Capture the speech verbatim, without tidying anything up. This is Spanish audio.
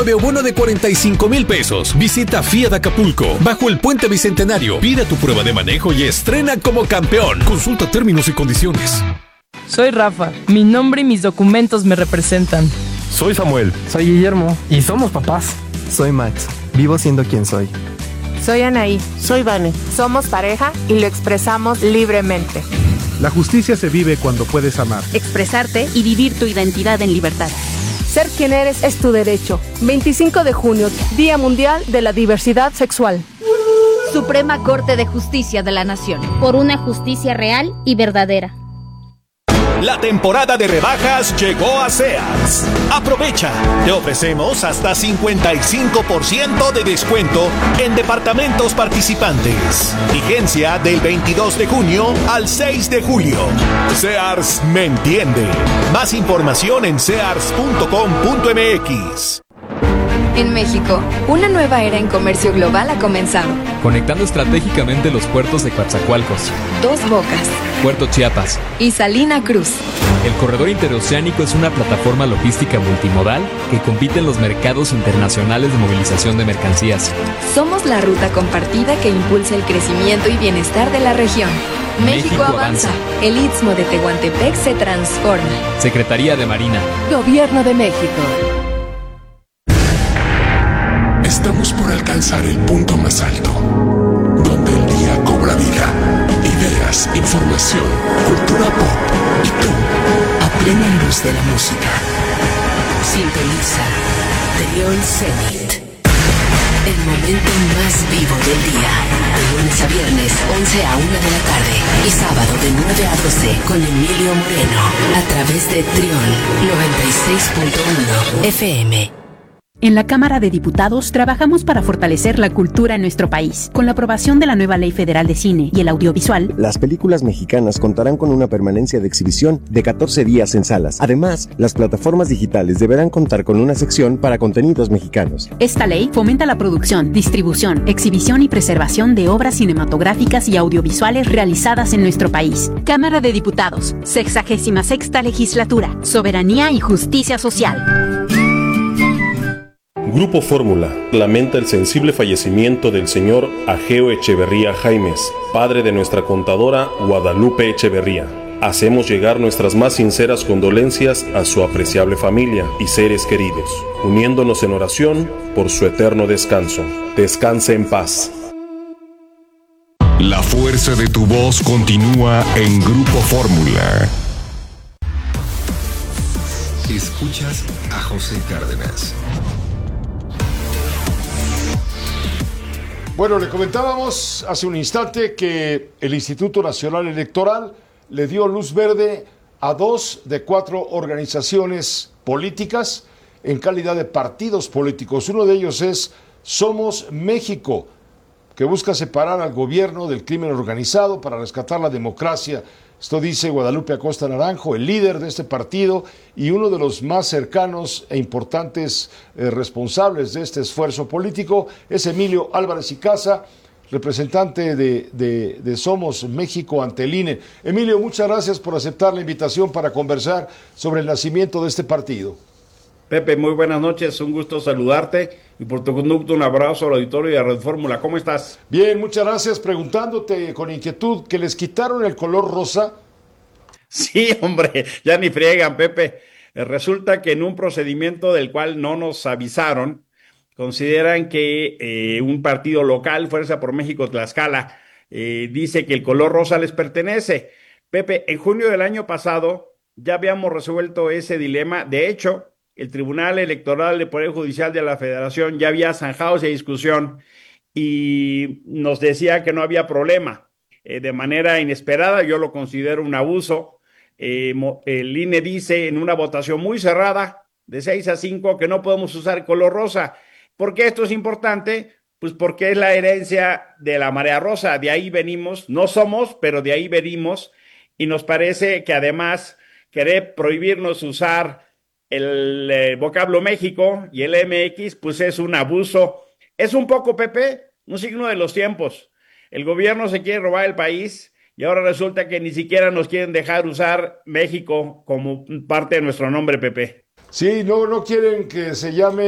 O bono de cuarenta y cinco mil pesos. Visita Fiat Acapulco, bajo el Puente Bicentenario. Pide tu prueba de manejo y estrena como campeón. Consulta términos y condiciones. Soy Rafa. Mi nombre y mis documentos me representan. Soy Samuel. Soy Guillermo. Y somos papás. Soy Max. Vivo siendo quien soy. Soy Anaí. Soy Vane. Somos pareja y lo expresamos libremente. La justicia se vive cuando puedes amar, expresarte y vivir tu identidad en libertad. Ser quien eres es tu derecho. veinticinco de junio, Día Mundial de la Diversidad Sexual. Suprema Corte de Justicia de la Nación. Por una justicia real y verdadera. La temporada de rebajas llegó a Sears. Aprovecha, te ofrecemos hasta cincuenta y cinco por ciento de descuento en departamentos participantes. Vigencia del veintidós de junio al seis de julio. Sears me entiende. Más información en sears punto com punto m x. En México, una nueva era en comercio global ha comenzado. Conectando estratégicamente los puertos de Coatzacoalcos, Dos Bocas, Puerto Chiapas y Salina Cruz. El corredor interoceánico es una plataforma logística multimodal que compite en los mercados internacionales de movilización de mercancías. Somos la ruta compartida que impulsa el crecimiento y bienestar de la región. México, México avanza. avanza. El Istmo de Tehuantepec se transforma. Secretaría de Marina. Gobierno de México. Estamos por alcanzar el punto más alto, donde el día cobra vida, ideas, información, cultura pop y tú, a plena luz de la música. Sintoniza Trión Zenit, el momento más vivo del día, de lunes a viernes, once a una de la tarde, y sábado de nueve a doce con Emilio Moreno, a través de Trión noventa y seis punto uno F M. En la Cámara de Diputados trabajamos para fortalecer la cultura en nuestro país. Con la aprobación de la nueva Ley Federal de Cine y el Audiovisual, las películas mexicanas contarán con una permanencia de exhibición de catorce días en salas. Además, las plataformas digitales deberán contar con una sección para contenidos mexicanos. Esta ley fomenta la producción, distribución, exhibición y preservación de obras cinematográficas y audiovisuales realizadas en nuestro país. Cámara de Diputados, sexagésima sexta Legislatura, Soberanía y Justicia Social. Grupo Fórmula lamenta el sensible fallecimiento del señor Ageo Echeverría Jaimes, padre de nuestra contadora Guadalupe Echeverría. Hacemos llegar nuestras más sinceras condolencias a su apreciable familia y seres queridos, uniéndonos en oración por su eterno descanso. Descanse en paz. La fuerza de tu voz continúa en Grupo Fórmula. Escuchas a José Cárdenas. Bueno, le comentábamos hace un instante que el Instituto Nacional Electoral le dio luz verde a dos de cuatro organizaciones políticas en calidad de partidos políticos. Uno de ellos es Somos México, que busca separar al gobierno del crimen organizado para rescatar la democracia. Esto dice Guadalupe Acosta Naranjo, el líder de este partido y uno de los más cercanos e importantes eh, responsables de este esfuerzo político, es Emilio Álvarez y Casa, representante de, de, de Somos México ante el I N E. Emilio, muchas gracias por aceptar la invitación para conversar sobre el nacimiento de este partido. Pepe, muy buenas noches, un gusto saludarte y por tu conducto un abrazo al auditorio y a Red Fórmula. ¿Cómo estás? Bien, muchas gracias. Preguntándote con inquietud, ¿que les quitaron el color rosa? Sí, hombre, ya ni friegan, Pepe. Resulta que en un procedimiento del cual no nos avisaron, consideran que eh, un partido local, Fuerza por México Tlaxcala, eh, dice que el color rosa les pertenece. Pepe, en junio del año pasado ya habíamos resuelto ese dilema. De hecho, el Tribunal Electoral del Poder Judicial de la Federación ya había zanjado esa discusión y nos decía que no había problema. Eh, de manera inesperada, yo lo considero un abuso. Eh, el I N E dice en una votación muy cerrada, de seis a cinco, que no podemos usar color rosa. ¿Por qué esto es importante? Pues porque es la herencia de la marea rosa. De ahí venimos, no somos, pero de ahí venimos. Y nos parece que además querer prohibirnos usar el eh, vocablo México y el M X, pues es un abuso. Es un poco, Pepe, un signo de los tiempos. El gobierno se quiere robar el país y ahora resulta que ni siquiera nos quieren dejar usar México como parte de nuestro nombre, Pepe. Sí, no, no quieren que se llame